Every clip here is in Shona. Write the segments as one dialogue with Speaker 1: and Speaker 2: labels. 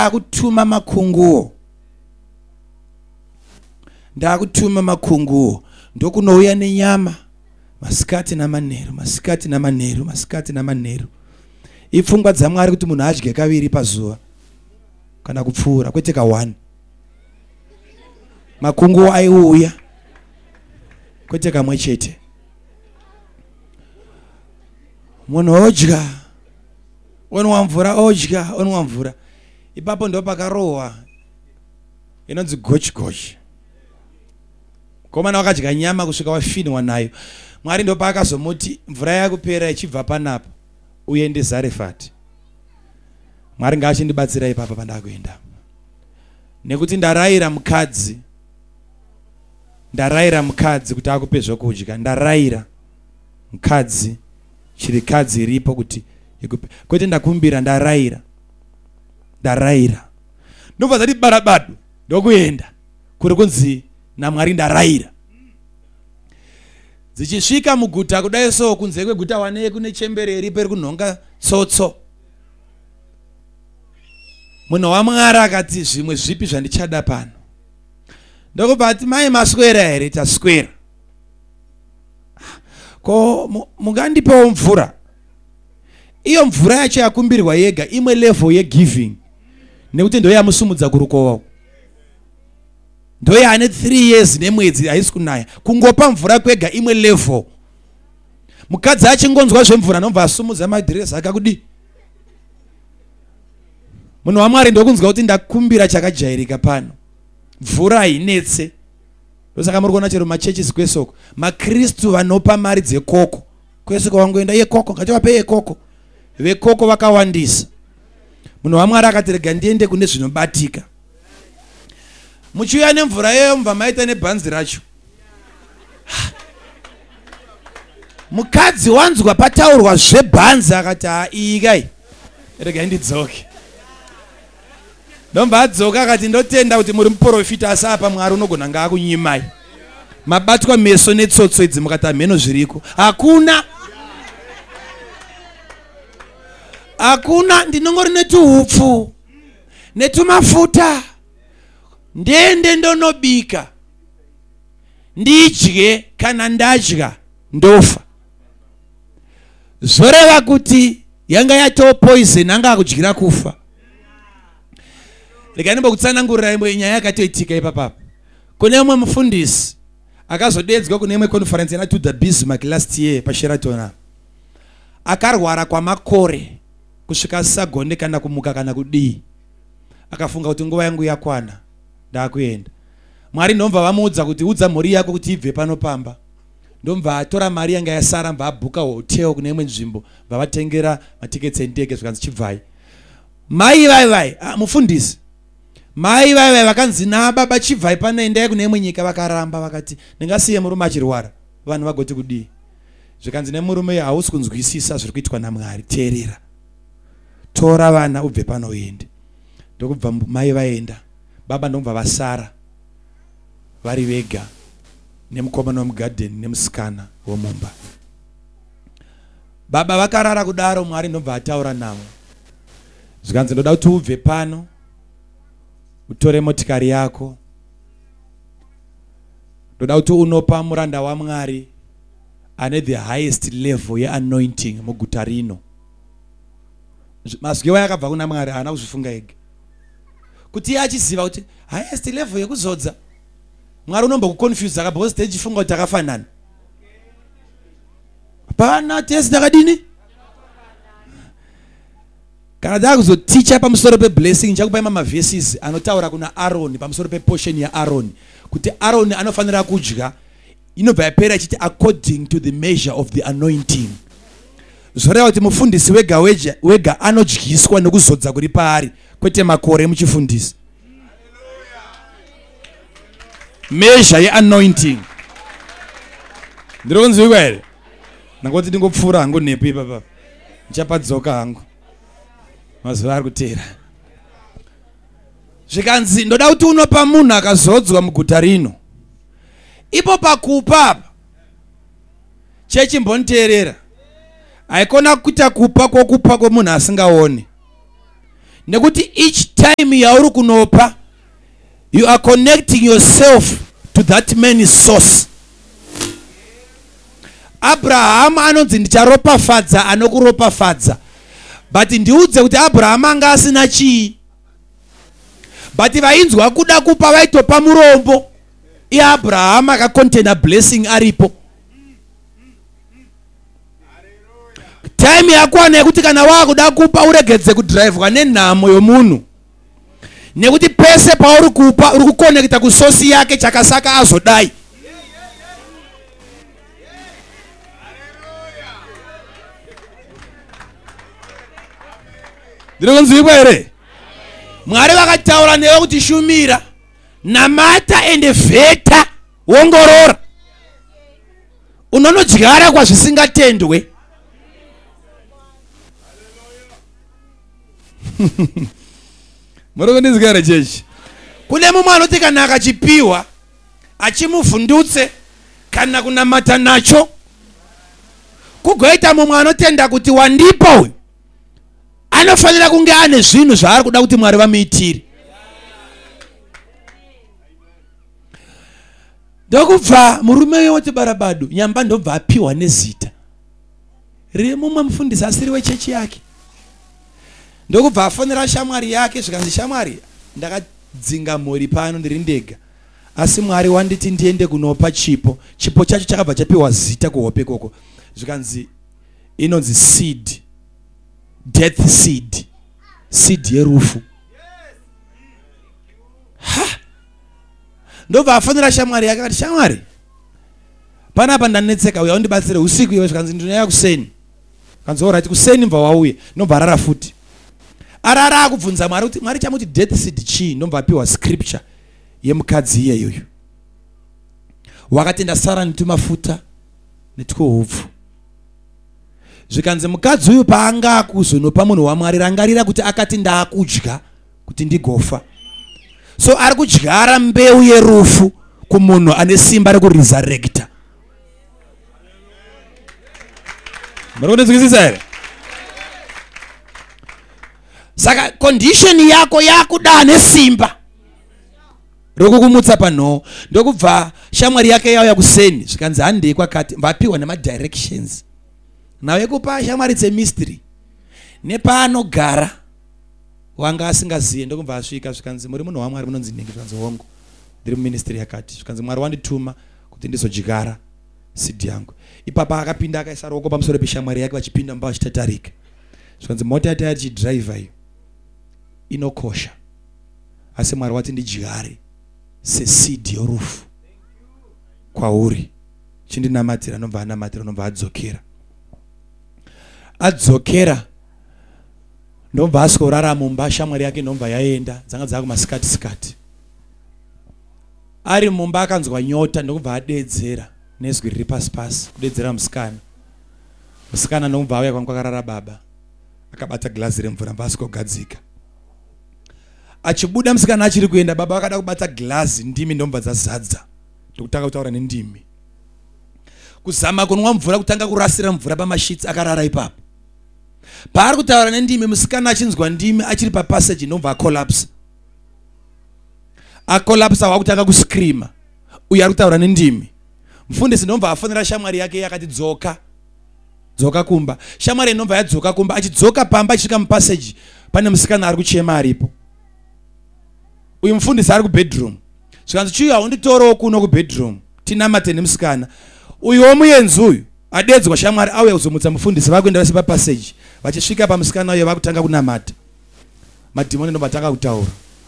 Speaker 1: ndakutuma makunguo. Ndakutuma makunguo. Ndokunouya nenyama. Masikati namanheru, masikati namanheru, masikati namanheru. Ipfungwa dzaMwari kuti munhu adye kaviri pazuva kana kupfuura kwete ka1. Makunguo aiuya kwete kamwe chete. Munhu odya, onwa mvura, odya, onwa mvura. Ipapo ndo pakarohwa inonzi gochi. Komana wakadya nyama kusvika wafinwa nayo. Mwari ndo paakazomuti mvura yakupera ichibva panapa uende Zarefati. Mwari ngaachindibatsira ipapa pandakuenda. Nekuti ndarayira mukadzi kuti akupe zvokudya. Ndarayira mukadzi, chirikadzi iripo kuti ikupe. Kwete ndakumbira, ndarayira. Ndobva zati barabadu ndokuenda kuri kunzi naMwari ndarayira. Dzichisvika muguta kudai so kunze kweguta wane kune chembereri peri kunhonga tsotso. Munhu waMwari akati zvimwe zvipi zvandichada pano. Ndokubati mai maswera here, taswera. Ko mungandipawo mvura. Iyo mvura yacho yakumbirwa yega imwe level yegiving. Nekuti ndo yamusumudza kurukowawo. Ndo yane 3 years nemwedzi haisi kunaya. Kungopa mvura kwega imwe level. Mukadzi achingonzwa zvemvura nomva asumudza madhirezi akakudi. Munhu waMwari ndokunzwa kuti ndakumbira chakajairika pano. Mvura inetse. Ndosaka muri kuona chero machurches kwesoko. Makristu vanopa mari dzekoko. Kwesoko wangoenda yekoko, ngativape yekoko. Vekoko vakawandisa. Munhu waMwari akati rega ndiende kune zvinobatika. Muchiuya nemvura yeyo mubva maita nebhanzi racho. Mukadzi wanzwa pataurwa zvebhanzi akati ikai rega ndidzoke. Ndomba adzoka akati ndotenda kuti muri muprofita asi apa Mwari unogona ngaakunyimai. Mabatwa meso netsotso idzi mukati amheno zviriko. Hakuna ndinongori netuhupfu netumafuta. Ndende ndonobika. Ndidye kana ndadya ndofa. Zoreva kuti yanga yatoo poison anga akudyira kufa. Rega ndimbokutsanangurira imwe nyaya yakatoitika ipapa. Kune umwe mufundisi akazodedzwa kune imwe conference yana to the Bismarck last year paSheraton. Akarwara kwamakore kusvika sagone kana kumuka kana kudii. Akafunga kuti nguva yangu yakwana ndakuenda. Mwari ndomva vamuudza kuti udza mhuri yako kuti ibve panopamba. Ndomva atora mari yanga yasara mva abhuka hotel kune imwe nzvimbo vavatengera matiketi endege zvikanzi chibvai. Mai vai mufundisi. Mai vai vakanzi nababa chibvai panoendai kune imwe nyika vakaramba vakati ndingasiye murume achirwara. Vanhu vagoti kudii. Zvikanzi nemurume hausi kunzwisisa zviri kuitwa naMwari. Teerera. Tora vana ubve pano uende. Ndokubva mai vaenda. Baba ndomva vasara vari vega nemukomana womugarden nemusikana womumba. Baba vakarara kudaro Mwari ndomva ataura navo. Zvikanzi ndoda kuti ubve pano utore motikari yako. Ndoda kuti unopa muranda waMwari ane the highest level yeanointing muguta rino. Mazwi yakabva kuna Mwari haana kuzvifunga ega. Kuti achiziva kuti highest level yekuzodza Mwari unombokuconfuse akabva techifunga kuti takafanana. Pana tesi takadini? Kana ndakuzoticha pamusoro peblessing chakupa mavheses anotaura kuna Aaron pamusoro peportion yaAaron kuti Aaron anofanira kudya inobva yapera ichiti according to the measure of the anointing. Zoreva kuti mufundisi wega anodyiswa nekuzodza kuri paari kwete makore muchifundisi. Measure yeanointing. Ndiri kunzwikwa here? Nangoti ndingopfuura hangu nepo ipapa. Ndichapadzoka hangu. Mazuva ari kuteera. Zvikanzi ndoda kuti unopa munhu akazodzwa muguta rino. Ipo pakupa chechimboniteerera. Haikona kuita kupa kwokupa kwomunhu asingaoni. nekuti each time yauri kunopa, you are connecting yourself to that man's source. Abraham anonzi ndicharopafadza anokuropafadza, but ndiudze kuti Abraham anga asina chii, but vainzwa kuda kupa vaitopa murombo. Abraham akacontaina blessing aripo. Time yakwana yekuti kana wakuda kupa uregedze kudrive nenhamo yomunhu, nekuti pese pauri kupa uri kuconnecta kusosi yake chakasaka azodai. Ndiri kunzwikwa here? Mwari vakataura newe kuti shumira, namata ende vheta, ongorora. Unonodyara kwazvisingatendwe. Muri kundinzwa here chechi? Kune mumwe anoti kana akachipiwa achimuvhundutse kana kunamata nacho, kugoita mumwe anotenda kuti wandipa uyu anofanira kunge ane zvinhu zvaari kuda kuti Mwari vamuitire. Ndokubva murume woti barabadu nyamba ndobva apiwa nezita riri mumwe mufundisi asiri wechechi yake. Ndokubva afonera shamwari yake zvikanzi, shamwari, ndakadzinga mhuri pano ndiri ndega, asi Mwari wanditi ndiende kunopa chipo. Chipo chacho chakabva chapiwa zita kuhope koko, zvikanzi inonzi seed, death seed, seed yerufu. Ndobva afonera shamwari yake akati, shamwari, panapa ndanetseka, uya undibatsire usiku iwe. Zvikanzi ndinouya kuseni. Kanzi alright, kuseni mva wauye. Ndobva arara futi. Arara akubvunza Mwari kuti Mwari chamuti death seed chii. Ndobva apiwa scripture yemukadzi iyeyoyo. Wakati ndasara nitumafuta netwohupfu. Zvikanzi mukadzi uyu paanga akuzonopa munhu waMwari, rangarira kuti akati ndaakudya kuti ndigofa. So ari kudyara mbeu yerufu kumunhu ane simba rekuresurrecta. Muri kundinzwisisa here? Saka condition yako yakuda nesimba rokukumutsa panhoo. Ndokubva shamwari yake yauya kuseni, zvikanzi handei kwakati, vapiwa nemadirections. Nawe kupa shamwari dzemystery nepaanogara wanga asingaziye. Ndokubva asvika, zvikanzi muri munhu waMwari, munonzi Nhengi. Zvikanzi hongu, ndiri muministry yakati. Zvikanzi Mwari wandituma kuti ndizodyara seed yangu. Ipapa akapinda akaisa ruoko pamusoro peshamwari yake, vachipinda mumba vachitatarika. Zvikanzi mota yati achidriva iyo inokosha, asi Mwari wati ndidyare seseed yorufu kwauri. Chindinamatira, nobva anamatira, nobva adzokera. Adzokera ndobva askorara mumba, shamwari yake ndobva yaenda, dzanga dzava kumasikati sikati. Ari mumba akanzwa nyota, ndokubva adedzera nezwi riri pasi pasi, kudedzera musikana. Musikana ndobva auya kwanga kwakarara baba, akabata gilazi remvura mbaasikogadzika. Achibuda musikana achiri kuenda, baba akada kubata gilazi, ndimi ndomva dzazadza, ndokutanga kutaura nendimi. Kuzama kunwa mvura, kutanga kurasira mvura pamashitsi, akarara ipapo. Paari kutaura nendimi, musikana achinzwa ndimi achiri papassage, ndobva akolapsa. Akolapsa wakutanga kuscreama. Uyu ari kutaura nendimi. Mufundisi ndobva afonera shamwari yake yakati dzoka. Dzoka kumba. Shamwari ndobva yadzoka kumba, achidzoka pamba achisvika mupassage, pane musikana ari kuchema aripo. Uyu mufundisi ari kubedroom. Zvikanzi chiuya unditorowo kuno kubedroom, tinamate nemusikana. Uyu womuyenzi uyu adedzwa shamwari auya kuzomutsa mufundisi, vakuenda vese papassage. Vachisvika pamusikana uyo vakutanga kunamata. Madhimoni ndobva atanga kutaura.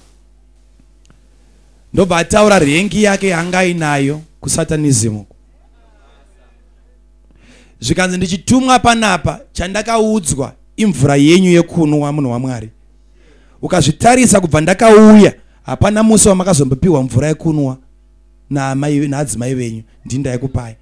Speaker 1: Ndobva ataura rengi yake yanga ainayo kusatanism. Zvikanzi ndichitumwa panapa, chandakaudzwa imvura yenyu yekunwa munhu waMwari. Ukazvitarisa kubva ndakauya, hapana musi wamakazombopiwa mvura yekunwa naadzimai venyu. Ndindaikupai.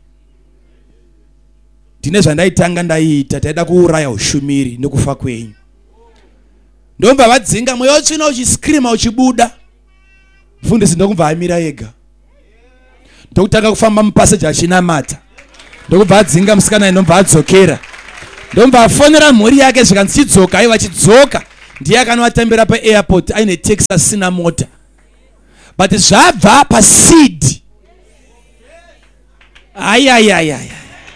Speaker 1: Ndine zvandaitanga ndaiita, taida kuuraya ushumiri nekufa kwenyu. Ndomva vadzinga, mweya utsvina uchiscreama uchibuda. Mufundisi ndokubva amira ega. Ndokutanga kufamba mupassage achinamata. Ndokubva adzinga musikana ndomva adzokera. Ndomva afonera mhuri yake, zvikanzi chidzoka, iva chidzoka. ndiye akanovatambira paairport aine Texas sina mota, but zvabva paseed. Ayayayaya,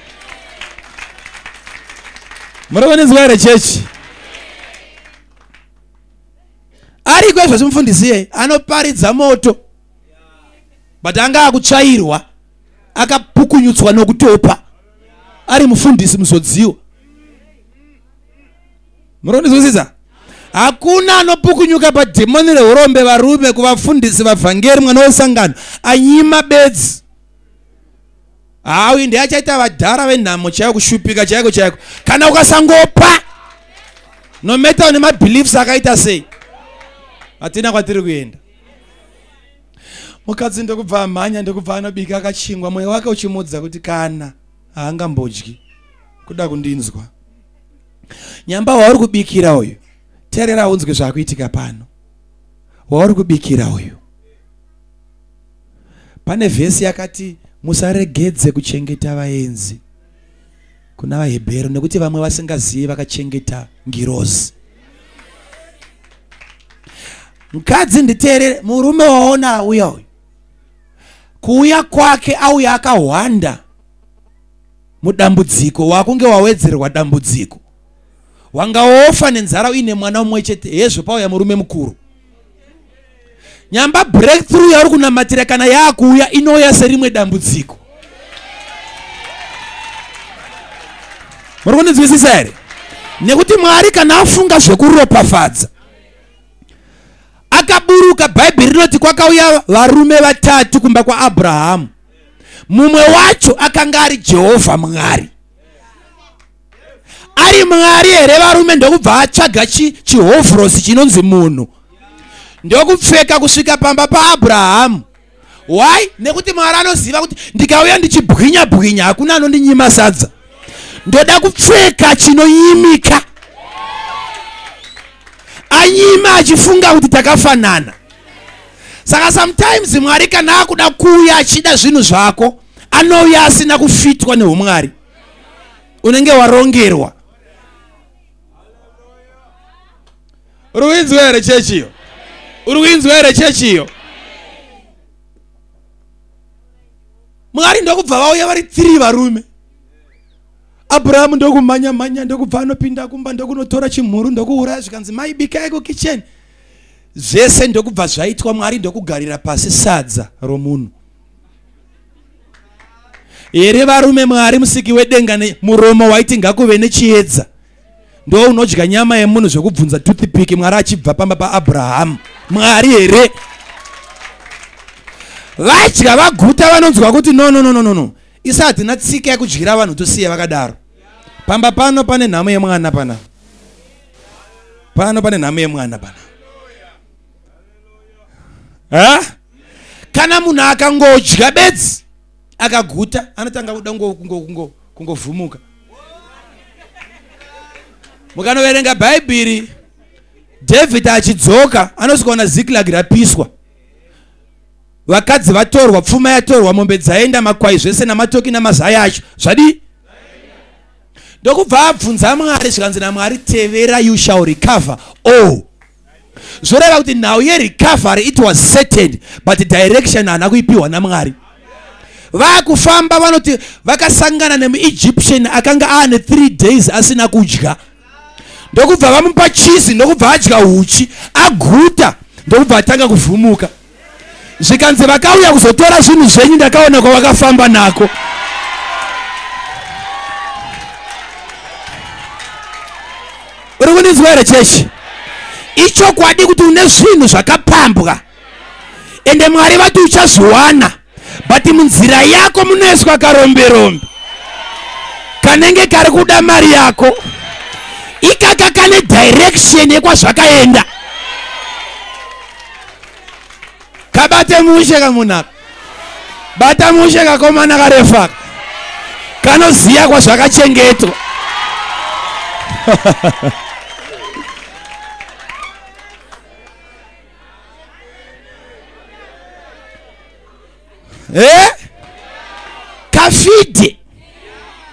Speaker 1: murikuonedzwa here chechi? Ari kwezvo simufundisi anoparidza moto, but anga akutsvairwa akapukunyutswa nokutopa. Ari mufundisi muzodziwa. Muronizwisisa? Hakuna anopukunyuka padhimoni reurombe varume kuvafundisi vavhangeri mwana wesangano anyima bedzi. Hawi ndiye achaita vadhara venhamo chaiyo kushupika chaiko chaiko. Kana ukasangopa no matter une mabeliefs akaita sei, hatina kwatiri kuenda. Mukadzi ndokubva amhanya, ndokubva anobika akachingwa, mwoyo wake uchimudza kuti kana haangambodyi kuda kundinzwa. Nyamba wauri kubikira uyu, teerera unzwe zvakuitika pano. Wauri kubikira uyu, pane vhesi yakati musaregedze kuchengeta vaenzi kuna vaHebheru nekuti vamwe vasingazivi vakachengeta ngirozi. Mukadzi nditeerere, murume waona auya uyu, kuuya kwake auya akahwanda mudambudziko, wakunge wawedzerwa dambudziko, wanga wofa nenzara uine mwana umwe chete. Hezvo pauya murume mukuru. Nyamba breakthrough yauri kunamatira kana yakuuya inouya serimwe dambudziko. Muri kunzwisisa here? Nekuti Mwari kana afunga zvekuropafadza, akaburuka. Bhaibheri rinoti kwakauya varume vatatu kumba kwaAbhurahamu, mumwe wacho akanga ari Jehovha Mwari. Ari Mwari here varume ndokubva atsvaga chihovhorosi chinonzi munhu, ndokupfeka kusvika pamba paAbhurahamu. Why? Nekuti Mwari anoziva kuti ndikauya ndichibwinya bwinya hakuna anondinyima sadza, ndoda kupfeka chinoyimika. Anyima achifunga kuti takafanana. Saka sometimes Mwari kana akuda kuuya achida zvinhu zvako, anouya asina kufitwa neumwari, unenge warongerwa. Uri kuinzwa here chechiyo? Uri kuinzwa here chechiyo? Mwari ndokubva vauya vari 3 varume. Abraham ndokumanya manya, ndokubva anopinda kumba, ndokunotora chimhuru, ndokuuraya zvikanzi mai bikai kukicheni. Zvese ndokubva zvaitwa. Mwari ndokugarira pasi sadza romunhu. Here varume, Mwari musiki wedenga muromo waiti ngakuve nechiedza, ndo unodya nyama yemunhu zvekubvunza toothpick. Mwari achibva pamba paAbhurahamu. Mwari here vadya vaguta vanonzwa kuti no, isati natsika yekudyira vanhu tosiya vakadaro. Pamba pano pane nhamo yemwana pana. Pano pane nhamo yemwana pana. Kana munhu akangodya bedzi akaguta, anotanga kuda kungovhumuka. Mukanoverenga Bhaibheri, David achidzoka anosvikaona Ziklag rapiswa, vakadzi vatorwa, pfuma yatorwa, mombe dzaenda, makwai zvese namatoki namazaya acho zvadi. Ndokubva abvunza Mwari zvikanzi naMwari, tevera, you shall recover all. Zvoreva kuti now yerecovery it was certain, but direction haana kuipiwa naMwari. Vakufamba vanoti vakasangana nemuEgyptian akanga aane 3 days asina kudya. Ndokubva vamupa cheese, ndokubva adya uchi, aguta, ndokubva atanga kuvhumuka. Zvikanzi vakauya kuzotora zvinhu zvenyu, ndakaona kwavakafamba nako. Uri kunizwa here chechi? Ichokwadi kuti une zvinhu zvakapambwa, ende Mwari vati uchazviwana, but munzira yako munoiswa karomberombe kanenge kari kuda mari yako. Ikaka kane direction yekwazvakaenda. Kabate mushe kamunaka, bata mushe kakomana karefaka, kanoziya kwazvakachengetwa. Kafide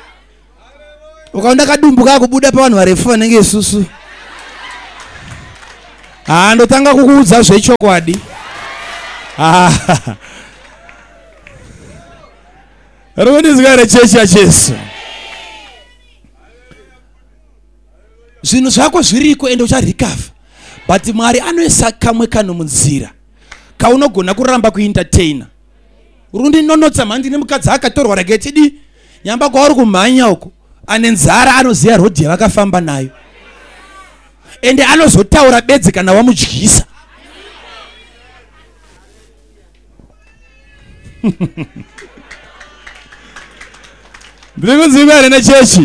Speaker 1: ukaona kadumbu kakubuda pavanhu varefu vanenge isusu. ndotanga kukuudza zvechokwadi. Rikundizikare chechi yaJesu. Zvinhu zvako zviriko ende ucharecover. But Mwari anoisa kamwe kano munzira kaunogona kuramba kuentertaina. Urundinonotsa mhandi nemukadzi akatorwa raketidi nyamba kwauri kumhanya uko ane nzara anoziya rodhi yavakafamba nayo ende anozotaura bedzi kana wamudyisa. Ndiri kunzimira nechechi.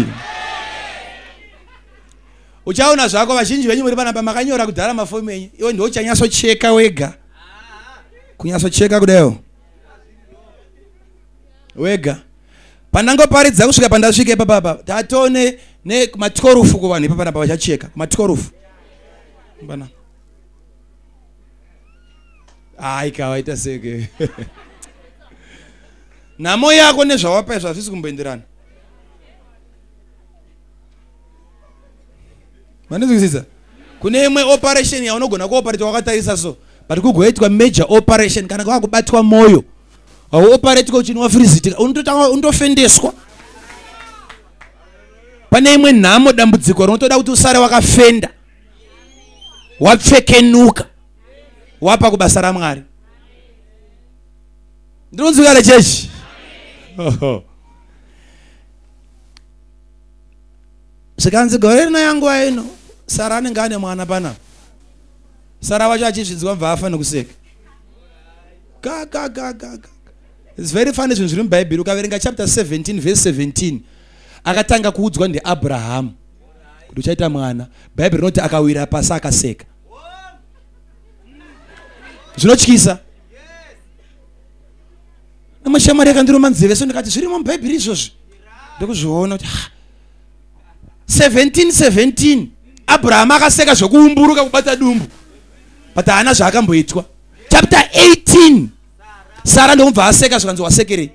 Speaker 1: Uchaona zvako vazhinji venyu muri panapa makanyora kudhara mafomu enyu. Iwe ndiwo uchanyatsocheka wega. Kunyatsocheka kudayo. Wega. Pandangoparidza kusvika pandasvika ipapa. Tatone nema12 kuvanhu ipapa panapa vachacheka. Ma12. Bana. Ikawaita seke. Namo yako nezvawapa zvasisi kumboenderana. Manizwisisa? Kune imwe operation yaunogona kuoperate wakatarisa so. But kugoitwa major operation kana kwakubatwa moyo. Operate ko chinwa freezitika undofendeswa. Pane imwe nhamo dambudziko rinotoda kuti usare wakafenda. Wapfekenuka. Wapa kubasa raMwari. Ndinonzwikana chechi. Sikanzi gore rino yangu aino. Sara anenge ane mwana pana. Sara wacho achizvidzwa mva afa nekuseka. It's very funny zvinhu zviri muBhaibheri. Ukaverenga chapter 17 verse 17 akatanga kuudzwa ndiAbraham kuti uchaita mwana. Bhaibheri rinoti akawira pasi akaseka. Zvinotyisa. Namashamari akandiro nzeve so ndikati zvirimo muBhaibheri izvozvi. Ndokuzviona kuti 17 Abraham akaseka zvokuumburuka kubata dumbu. But haana zvaakamboitwa. Chapter 18 Sara ndomubva aseka zvikanzi wasekerei.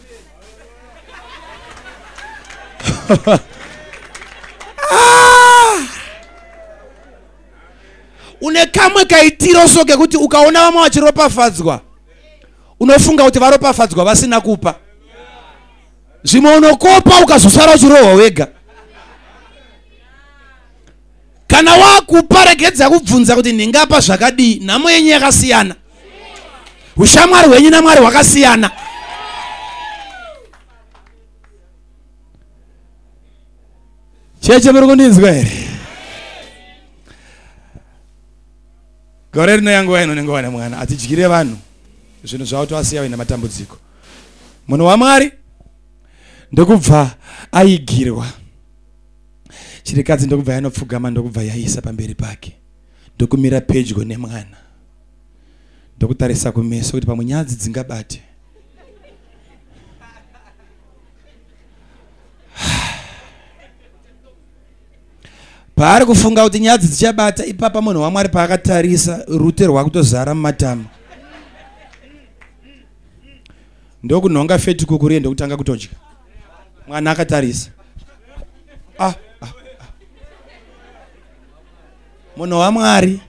Speaker 1: Une kamwe kaitiro so kekuti ukaona vamwe vachiropafadzwa unofunga kuti varopafadzwa vasina kupa. Zvimwe unokopa ukazosara uchirohwa wega. Kana wakupa regedza kubvunza kuti ndingapa zvakadii. Nhamo yenyu yakasiyana. Ushamwari hwenyu naMwari hwakasiyana. Cheche muri kundinzwa here? Gore rino yangu waino nengo wane mwana atidyire vanhu zvinhu zvavo toasiya vaina matambudziko. Munhu waMwari ndokubva aigirwa. Chirikadzi ndokubva yanopfugama ndokubva yaisa pamberi pake. Ndokumira pedyo nemwana. Ndokutarisa kumeso kuti pamwe nyadzi dzingabate. Paari kufunga kuti nyadzi dzichabata ipapa munhu waMwari paakatarisa rute rwakutozara mumatama. Ndokunhonga feti kukuri ndokutanga kutodya. Mwana akatarisa. Munhu waMwari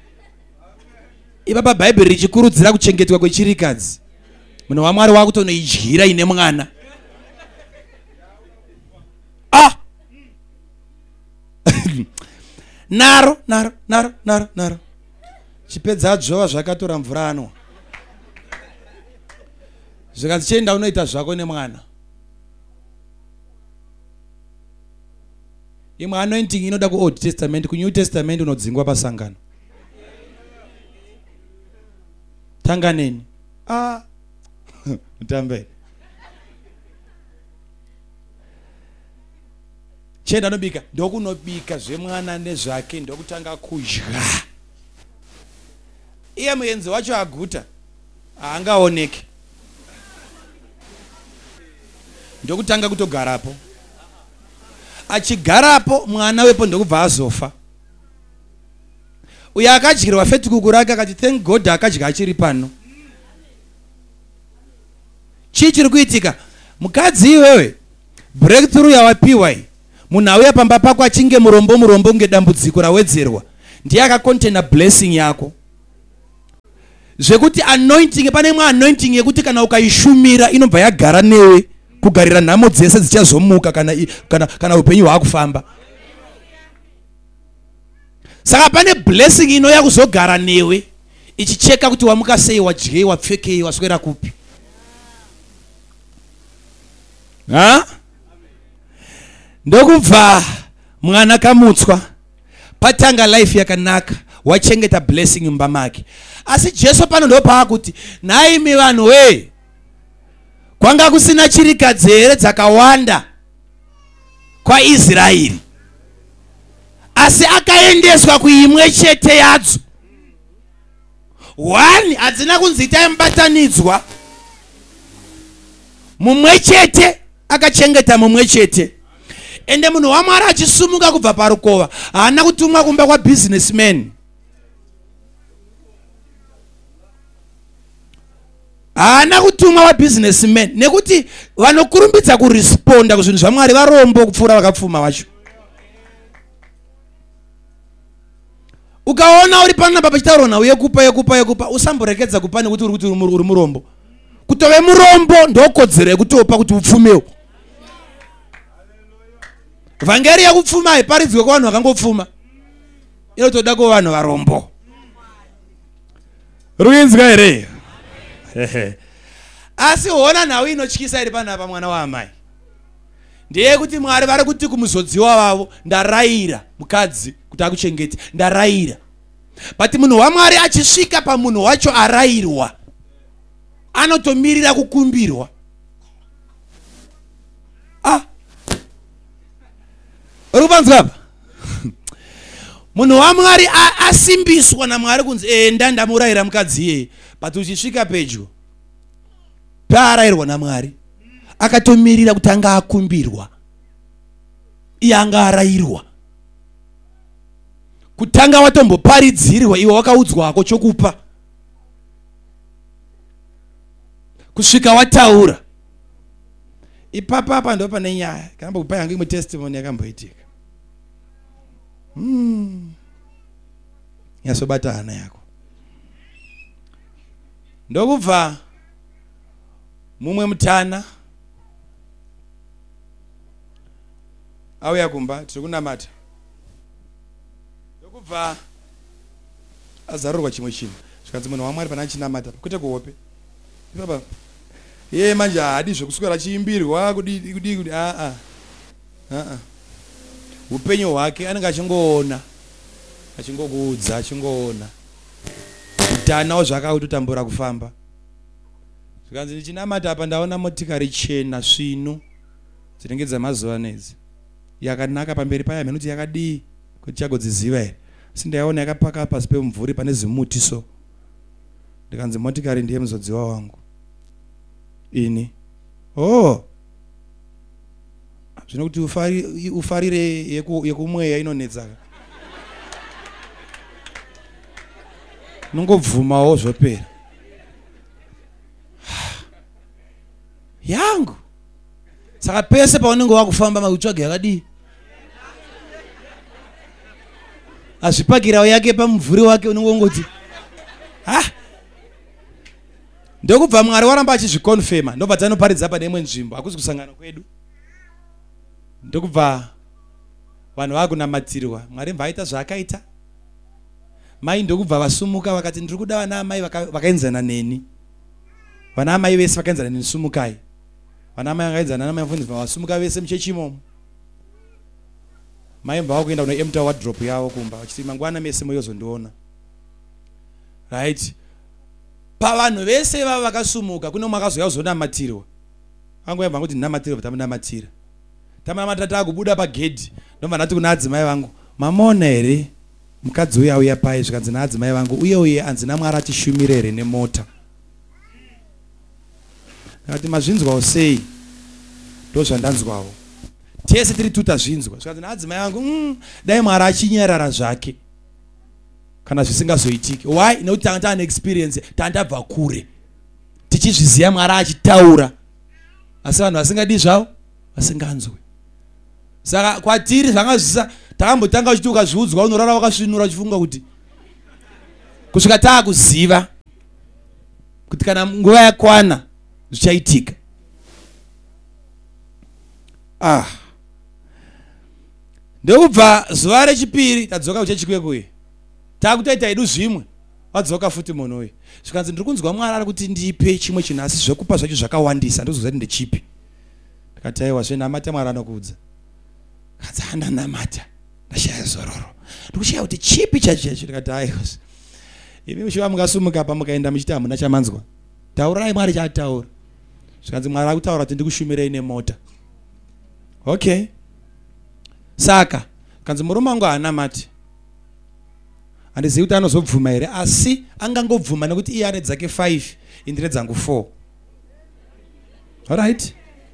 Speaker 1: ipapa Bhaibheri richikurudzira kuchengetwa kwechirikadzi. Munhu waMwari wakutonoidyira ine mwana. Naro. Chipedza adzova zvakatora mvura anwa. Zvikanzi chienda unoita zvako nemwana. Imwe anointing inoda kuOld Testament, kuNew Testament unodzingwa pasangano. Tanganeni. Mutambe. Chenda nobika, ndokunobika zvemwana nezvake ndokutanga kudya. Iye muenzi wacho aguta haangaoneke. Ndokutanga kutogarapo. Achigarapo mwana wepo ndokubva azofa. Uya akadyirwa feti kukuraka akati thank God akadya achiri pano. Chii chiri kuitika? Mukadzi iwewe breakthrough yawapiwa. Munhu auya pamba pako achinge murombo ngedambudziko rawedzerwa. ndiye akakontena blessing yako. Zvekuti anointing pane imwe anointing yekuti kana ukaishumira inobva yagara newe kugarira nhamo dzese dzichazomuka kana upenyu hwakufamba. Saka pane blessing inoya kuzogara newe ichicheka kuti wamuka sei, wadyei, wapfekei, waswera kupi. Ndokubva mwana kamutswa patanga life yakanaka, wachengeta blessing mumba make. Asi Jesu pano ndopa kuti naimi vanhu we, kwanga kusina chirikadzi here dzakawanda kwaIsraeri, asi akaendeswa kuimwe chete yadzo. One hadzina kunzi itai mubatanidzwa, mumwe chete akachengeta mumwe chete. Ende munhu waMwari achisumuka kubva parukova haana kutumwa kumba kwa businessman, haana kutumwa wa businessman, nekuti vanokurumbidza kuresponda kuzvinhu zvaMwari varombo kupfuura vakapfuma vacho. Ukaona uri panapa pachitaurwa nawe yekupa usamborekedza kupa nekuti uri kuti uri murombo. Kutove murombo ndokodzero yekutopa kuti upfumewo. Vhangeri yakupfuma haiparidzwe kuvanhu vakangopfuma, inotoda kuvanhu varombo. Ruinzwa here? Asi hona nawe inotyisa iri panapa mwana waamai. Ndiye kuti Mwari vari kuti kumuzodziwa wavo, ndarayira mukadzi kuti akuchengete, ndarayira. But munhu waMwari achisvika pamunhu wacho arayirwa, anotomirira kukumbirwa. Urubanzwa apa? Munhu waMwari asimbiswa naMwari kunzi enda ndamurayira mukadzi iye, but uchisvika pedyo paarayirwa naMwari akatomirira kuti anga akumbirwa, iye anga arayirwa. Kutanga watomboparidzirwa iwe wakaudzwako chokupa, kusvika wataura. Ipapa ndo pane nyaya kana kupa yangu imwe testimony yakamboitika. Yasobata hana yako. Ndokubva mumwe mutana auya kumba tiri kunamata. Ndokubva azarurwa chimwe chinhu. Zvikanzi munhu waMwari pana achinamata kwete kuhope. Baba ye manje hadi zvekuswera chiimbirwa kudi upenyu hwake anenge achingoona, achingokuudza, achingoona mutanawo zvakautotambura kufamba. Zvikanzi ndichinamata apa ndaona motikari chena svinu dzinenge dzamazuva anedzi, yakanaka pamberi payo menokuti yakadii kuti chagodziziva here. Asi ndaiona yakapaka pasi pemumvuri pane zimuti so. Ndikanzi motikari ndiye muzodziwa wangu ini. Zvino kuti ufarire yekumweya inonetsa. Nongobvumawo zvopera. Yangu. Saka pese paunenge wakufamba mautsvage yakadii. Azvipakirawo yake pamumvuri wake unongoti ndokubva Mwari waramba achizvikonfema, ndobva dzanoparidza pane imwe nzvimbo, hakuzi kusangana kwedu. Ndokubva vanhu vakunamatirwa, Mwari mvaita zvaakaita. Mai ndokubva vasumuka vakati ndiri kuda vana amai vakaenzana neni. Vana amai vese vakaenzana neni sumukai. Vana amai vakaenzana nana mafundisi vasumuka vese muchechi imomo. Mai mbava kuenda kunoempta wardrobe yavo kumba vachiti mangwana mese moyozondiona. Right? Pavanhu vese vava vakasumuka kuno makazoya kuzonamatirwa. Vangu yabva kuti ndinamatirwa tamunamatira. Tamunamata takubuda pagedhi ndobva ndati kuna adzimai vangu, mamona here mukadzi uya uya pai. Zvikanzi naadzimai vangu uye anzina Mwari atishumire here nemota. Ndakati mazvinzwawo sei? Ndozvandanzwawo. Tese tiri tutazvinzwa. Zvikanzi naadzimai vangu dai Mwari achinyarara zvake kana zvisingazoitiki. Why? Nekuti tanga taane experience, tandabva kure tichizviziva Mwari achitaura, asi vanhu vasingadi zvavo vasinganzwi. Saka kwatiri zvanga zvisa Takambotanga uchiti ukazviudzwa unorara wakasvinura uchifunga kuti kusvika taakuziva kuti kana nguva yakwana zvichaitika. Ndokubva zuva rechipiri tadzoka kuchechikwekuye taakutaita edu zvimwe wadzoka futi munhu uyu zvikanzi ndiri kunzwa Mwari ari kuti ndipe chimwe chinhu asi zvekupa zvacho zvakawandisa ndozozati ndechipi. Ndikati aiwa zvenamata Mwari anokuudza. Kadzi andanamata ndashaya zororo ndikushaya kuti chipi chacho. Ndikati aiwa imi mushiva mukasumuka pa mukaenda muchiti hamuna chamanzwa taurai Mwari chaataura. Zvikanzi Mwari akutaura kuti ndikushumirei nemota. Okay, saka kanzi murume wangu haanamati handizivi kuti anozobvuma here asi angangobvuma nekuti iye ane dzake 5 indire dzangu 4. Alright,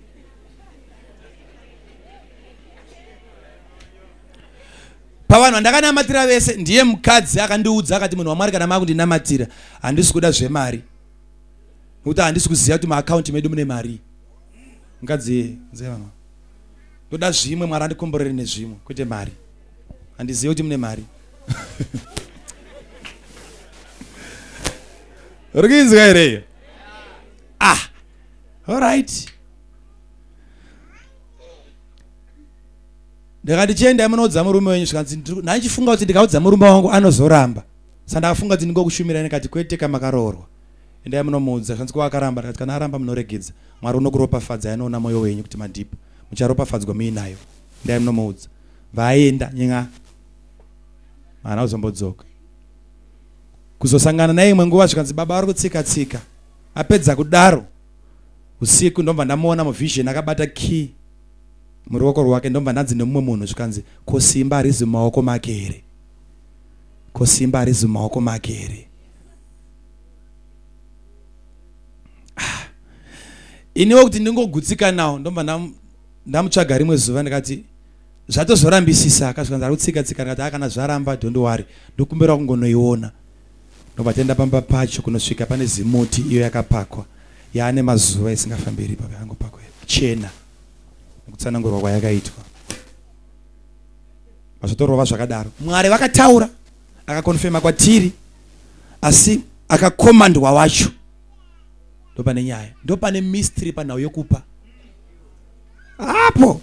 Speaker 1: pavanhu vandakanamatira vese ndiye mukadzi akandiudza akati munhu waMwari kana makundinamatira handisi kuda zvemari nekuti handisi kuziva kuti maakaunti medu mune mari. Mukadzi nzevana ndoda zvimwe Mwari andikomborere nezvimwe kwete mari. Handizivi kuti mune mari. Urikinzwa here? Alright. Ndikati chienda munoudza murume wenyu zvikanzi ndachifunga kuti ndikaudza murume wangu anozoramba. Saka ndakafunga kuti ndingokushumirai ndikati kwete kama karoorwa. Endai munomuudza zvikanzi kwa akaramba ndikati kana aramba munoregedza. Mwari unokuropafadza anoona mwoyo wenyu kuti madhipo. Mucharopafadzwa muinayo. Endai munomuudza. Vaenda nyenga mwana uzombodzoka. Kuzosangana naye imwe nguva zvikanzi baba ari kutsika. Apedza kudaro usiku ndomba ndamuona muvision akabata key muruoko rwake ndomba ndanzi nemumwe munhu zvikanzi kosimba harizi mumaoko make here. Kosimba harizi mumaoko make here. Iniwo kuti ndingogutsika nawo ndomba ndamutsvaga rimwe zuva ndikati zvatozorambisisa akazvikanzi ari kutsika ndikati kana zvaramba don't worry ndokumbira kungonoiona. Ndomba tenda pamba pacho kunosvika pane zimuti iyo yakapakwa yaane mazuva isingafambiri papa yangopakwa chena nekutsanangurwa kwayakaitwa. Pazvotorova zvakadaro Mwari vakataura akakonfema kwatiri asi akakomandwa wacho ndopane nyaya ndopane mystery panhau yokupa apo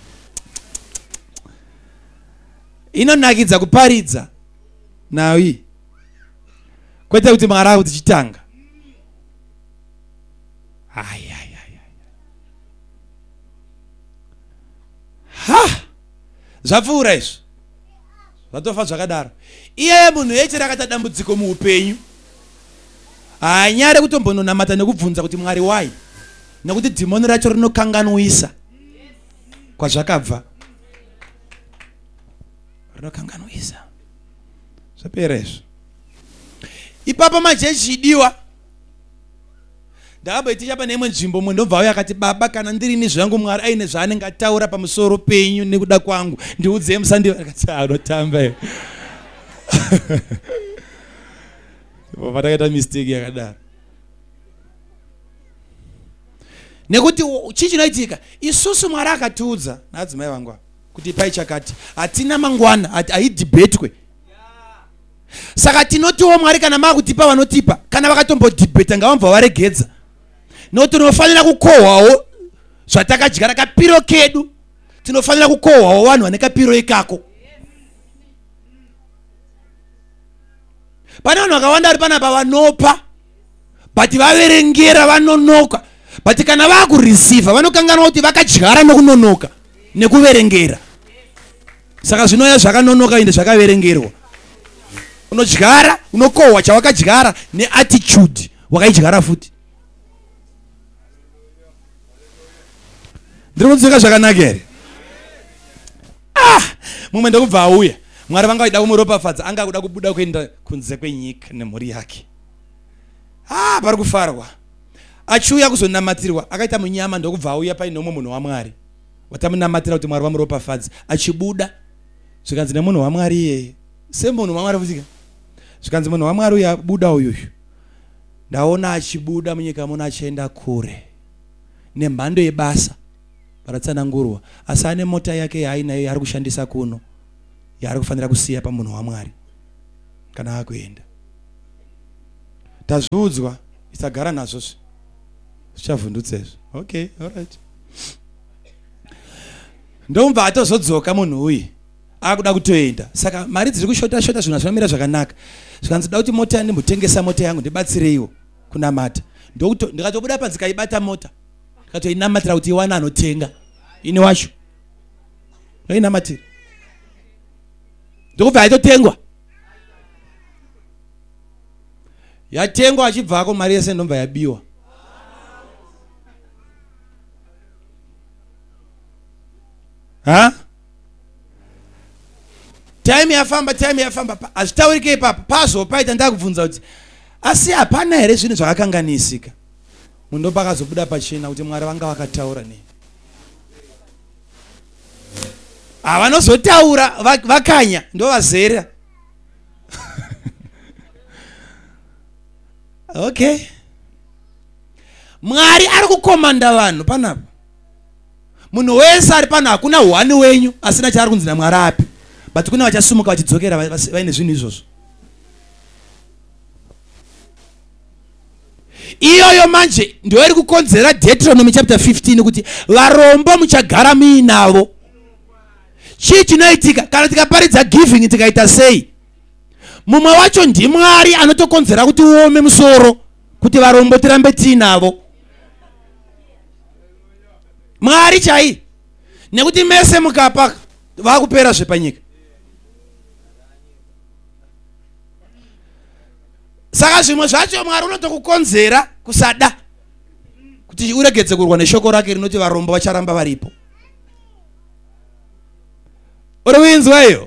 Speaker 1: inonakidza kuparidza nhau iyi kwete kuti Mwari akuti chitanga. Zvapfuura izvo zvatofa zvakadaro. Iye munhu yechera akata dambudziko muupenyu hanyare kutombononamata nekubvunza kuti Mwari wai nekuti dhimoni racho rinokanganwisa kwazvakabva rinokanganwisa zvapera izvo. Ipapo majeshi idiwa ndakaboiticha pane imwe nzvimbo mwe ndobva uya akati baba kana ndirini zvangu Mwari aine zvaanenge ataura pamusoro penyu nekuda kwangu ndiudzei musandiva. Akati anotamba patakaita mistake yakadaro nekuti chii chinoitika isusu Mwari akatiudza naadzimai vangu kuti pai chakati hatina mangwana haidhibhetwe. Saka tinotiwo Mwari kana makutipa vanotipa kana vakatombodhibheta ngavambva varegedza nokuti tinofanira kukohwawo zvatakadyara kapiro kedu. Tinofanira kukohwawo vanhu vane kapiro ikako. Pane vanhu vakawanda vari panapa vanopa but vaverengera vanonoka but kana vakureceiva vanokanganwa kuti vakadyara nokunonoka nekuverengera. Saka zvinoya zvakanonoka ende zvakaverengerwa. Unodyara unokohwa chawakadyara neattitude wakaidyara futi. Ndiri kunzwika zvakanaka here? Mumwe ndokubva auya Mwari vanga vaida kumuropafadza anga kuda kubuda kuenda kunze kwenyika nemhuri yake. Pari kufarwa achiuya kuzonamatirwa akaita munyama ndokubva auya paine umwe munhu waMwari watamunamatira kuti Mwari vamuropafadze achibuda zvikanzi nemunhu waMwari iyeye semunhu waMwari futika zvikanzi munhu waMwari uyu abuda uyuyu ndaona achibuda munyika muno achienda kure nemhando yebasa paratsanangurwa asi ane mota yake yaainayo ari kushandisa kuno yaari kufanira kusiya pamunhu waMwari kana akuenda. Tazviudzwa isagara nazvo zvichavhundutsa izvo. Okay, alright. Ndomva atozodzoka munhu uyu akuda kutoenda. Saka mari dziri kushota zvinhu zvinomira zvakanaka. Zvikanzi da kuti mota ndimbotengesa mota yangu ndibatsireiwo kunamata. Ndikatobuda panze kaibata mota. Ndikatoinamatira kuti iwana anotenga. Ini wacho. Noinamatira. Ndokubva yaitotengwa. Yatengwa achibvako mari yese ndomva yabiwa. Ha? Time yafamba azvitaurike ipapo pazopaita ndakubvunza kuti asi hapana here zvinhu zvakakanganisika. Munhu ndopakazobuda pachena kuti Mwari vanga vakataura nei. Vanozotaura vakanya ndovazera. Okay. Mwari ari kukomanda vanhu panapo. Munhu wese ari pano hakuna wani wenyu asina chaari kunzi naMwari api. But kuna vachasumuka vachidzokera vaine zvinhu izvozvo. Iyoyo manje ndio iri kukonzera Deuteronomy chapter 15 kuti varombo muchagara muinavo. Chii chinoitika kana tikaparidza giving tikaita sei? Mumwe wacho ndiMwari anotokonzera kuti uome musoro kuti varombo tirambe tiinavo. Mwari chai. Nekuti mese mukapa vakupera zvepanyika. Saka zvimwe zvacho Mwari unotokukonzera kusada kuti uregedze kurwa neshoko rake rinoti varombo vacharamba varipo. Uri winzwa iyo?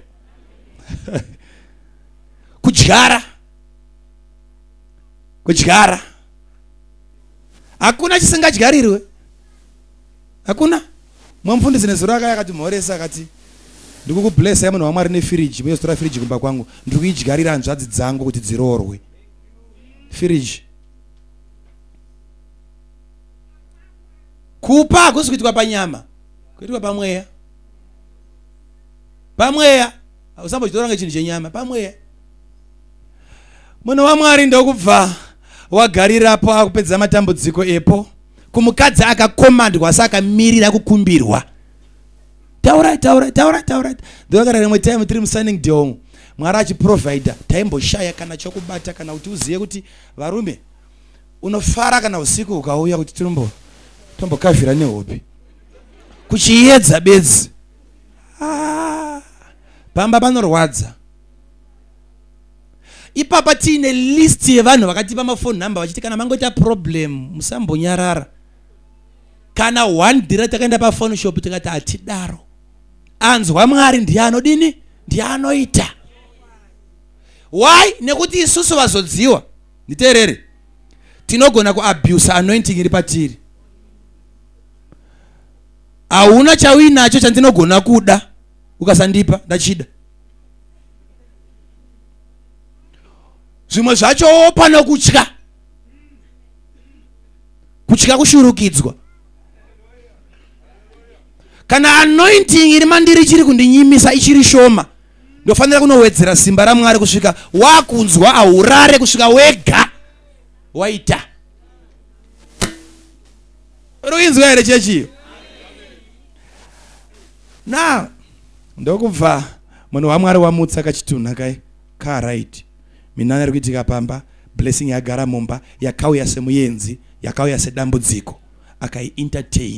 Speaker 1: Kudyara. Hakuna chisingadyarirwe. Hakuna. Mwamfundisi nezuro akati mhoresa akati ndikukublessa yamunhu waMwari nefiriji, muyostora firiji kumba kwangu, ndikuidyarira hanzvadzi dzangu kuti dziroorwe. Firiji. Kupa hakusi kuitwa panyama, kuitwa pamweya. Pamweya. Usambochitora ngechinhu chenyama, pamweya. Munhu waMwari ndokubva wagarirapo akupedza matambudziko epo. Kumukadzi akakomandwa saka mirira kukumbirwa. Taura. Ndokara rimwe time tiri musigning deal. Mwari achiprovider. Taimboshaya kana chokubata kana kuti uziye kuti varume unofara kana usiku ukauya kuti tombokavhira nehope. Kuchiedza bedzi. Pamba panorwadza. Ipapa tiine list yevanhu vakatipa mafoni number vachiti kana mangoita problem musambonyarara. Kana one direct akaenda pa phone shop tikati atidaro. Anzwa Mwari ndiye anodini? Ndiye anoita. Why? Nekuti isusu vazodziwa. Nditerere. Tinogona ku abuse anointing iri patiri. Auna chawinacho chandinogona kuda ukasandipa ndachida. Zvimwe zvacho pano kutya. Kutya kushurukidzwa. Kana anointing iri mandiri chiri kundinyimisa ichiri shoma, ndofanira kunowedzera simba raMwari kusvika wakunzwa aurare kusvika wega waita. Ruinzwa here chechiyo. Now ndokubva munhu waMwari wamutsa kachitunha kai ka right. Minana iri kuitika pamba, blessing yagara mumba, yakauya semuyenzi, yakauya sedambudziko, akai entertain.